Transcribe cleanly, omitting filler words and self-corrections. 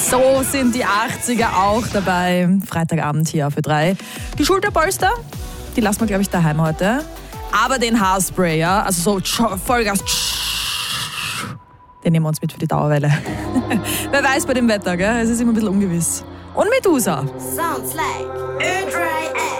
So sind die 80er auch dabei. Freitagabend hier für 3. Die Schulterpolster, die lassen wir, glaube ich, daheim heute. Aber den Haarspray, ja, also so Vollgas, den nehmen wir uns mit für die Dauerwelle. Wer weiß bei dem Wetter, gell? Es ist immer ein bisschen ungewiss. Und Medusa. Sounds like